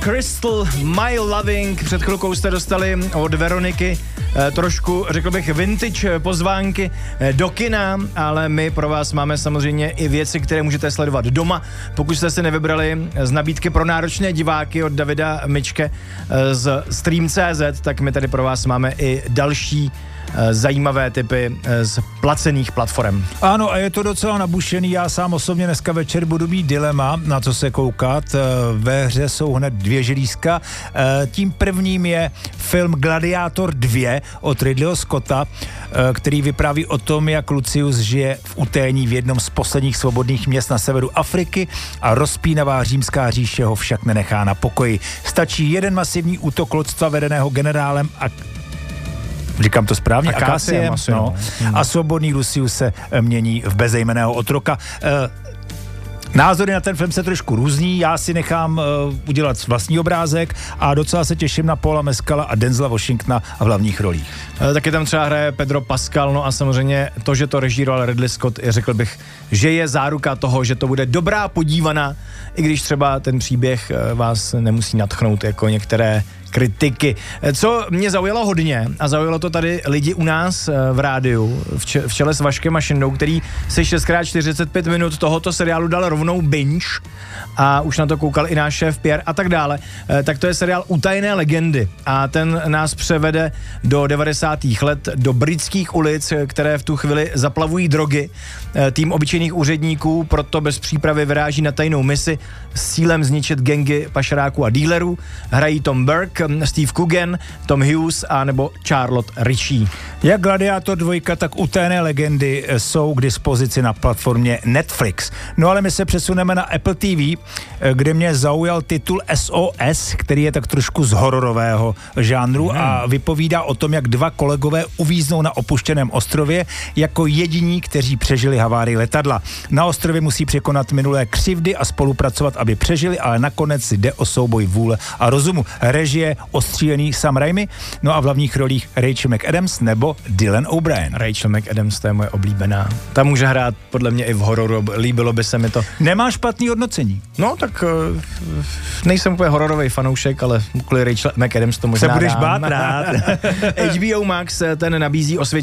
Crystal, My Loving. Před chvilkou jste dostali od Veroniky trošku, řekl bych, vintage pozvánky do kina, ale my pro vás máme samozřejmě i věci, které můžete sledovat doma. Pokud jste si nevybrali z nabídky pro náročné diváky od Davida Mičke z Stream.cz, tak my tady pro vás máme i další zajímavé typy z placených platform. Ano, a je to docela nabušený. Já sám osobně dneska večer budu mít dilema, na co se koukat. Ve hře jsou hned dvě želízka. Tím prvním je film Gladiátor 2 od Ridleyho Scotta, který vypráví o tom, jak Lucius žije v utajení v jednom z posledních svobodných měst na severu Afriky a rozpínavá římská říše ho však nenechá na pokoji. Stačí jeden masivní útok lodstva vedeného generálem říkám to správně? Akaciem, no. A svobodný Lucius se mění v bezejmenného otroka. Názory na ten film se trošku různí, já si nechám udělat vlastní obrázek a docela se těším na Paula Mescala a Denzela Washingtona v hlavních rolích. Taky tam třeba hraje Pedro Pascal, no a samozřejmě to, že to režíroval Ridley Scott, řekl bych, že je záruka toho, že to bude dobrá podívaná, i když třeba ten příběh vás nemusí nadchnout jako některé kritiky. Co mě zaujalo hodně, a zaujalo to tady lidi u nás v rádiu, v čele s Vaškem a Šindou, který si 6x45 minut tohoto seriálu dal rovnou binge a už na to koukal i náš šéf Pierre a tak dále, tak to je seriál Utajené legendy a ten nás převede do 90. let, do britských ulic, které v tu chvíli zaplavují drogy. Tým obyčejných úředníků proto bez přípravy vyráží na tajnou misi s cílem zničit gangy pašeráků a dílerů. Hrají Tom Burke, Steve Coogan, Tom Hughes a nebo Charlotte Ritchie. Jak Gladiátor 2, tak Utajené legendy jsou k dispozici na platformě Netflix. No ale my se přesuneme na Apple TV, kde mě zaujal titul SOS, který je tak trošku z hororového žánru a vypovídá o tom, jak dva kolegové uvíznou na opuštěném ostrově jako jediní, kteří přežili havárii letadla. Na ostrově musí překonat minulé křivdy a spolupracovat, aby přežili, ale nakonec jde o souboj vůle a rozumu. Režie ostřílený Sam Raimi, no a v hlavních rolích Rachel McAdams nebo Dylan O'Brien. Rachel McAdams, to je moje oblíbená. Ta může hrát podle mě i v hororu, líbilo by se mi to. Nemá špatný hodnocení. No tak nejsem úplně hororový fanoušek, ale kvůli Rachel McAdams to možná se budeš bát rád. HBO Max ten nabízí osvědčený